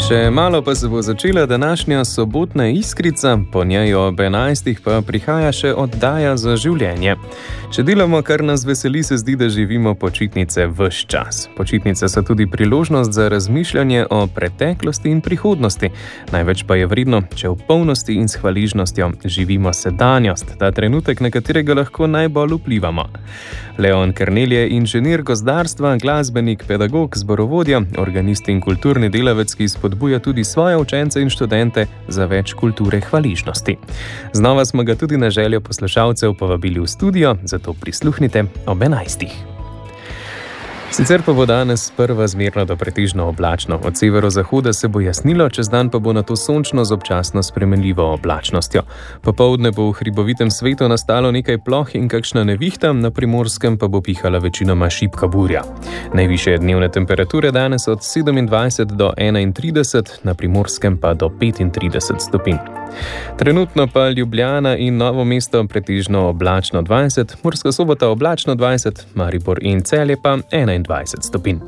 Še malo pa se bo začela današnja sobotna Iskrica, po njej ob 11. pa prihaja še oddaja za življenje. Če delamo, kar nas veseli, se zdi, da živimo počitnice ves čas. Počitnice so tudi priložnost za razmišljanje o preteklosti in prihodnosti. Največ pa je vredno, če v polnosti in s hvaležnostjo živimo sedanjost, ta trenutek, na katerega lahko najbolj vplivamo. Leon Kernel je inženir gozdarstva, glasbenik, pedagog, zborovodja, organist in kulturni delavec, ki spodbuja tudi svoje učence in študente za več kulture hvaležnosti. Znova smo ga tudi na željo poslušalcev povabili v studio, zato prisluhnite ob 11. Sicer pa bo danes sprva zmerno do pretežno oblačno. Od severozahoda se bo jasnilo, čez dan pa bo nato sončno z občasno spremenljivo oblačnostjo. Popoldne bo v hribovitem svetu nastalo nekaj ploh in kakšna nevihta, na Primorskem pa bo pihala večinoma šibka burja. Najvišje dnevne temperature danes od 27 do 31, na Primorskem pa do 35 stopinj. Trenutno pa Ljubljana in Novo mesto pretežno oblačno 20, Murska Sobota oblačno 20, Maribor in Celje pa 21 stopinj.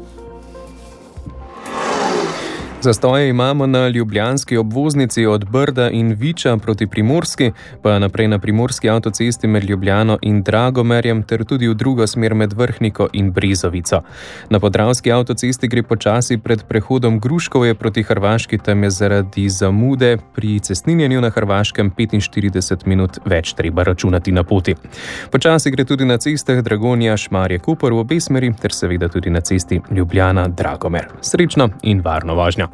Zastoje imamo na ljubljanski obvoznici od Brda in Viča proti Primorski, pa naprej na primorski avtocesti med Ljubljano in Dragomerjem ter tudi v drugo smer med Vrhniko in Brezovico. Na podravski avtocesti gre počasi pred prehodom Gruškovje proti Hrvaški, tam je zaradi zamude pri cestninjenju na Hrvaškem 45 minut več treba računati na poti. Počasi gre tudi na cestah Dragonja, Šmarje, Koper v obe smeri ter seveda tudi na cesti Ljubljana, Dragomer. Srečno in varno vožnjo!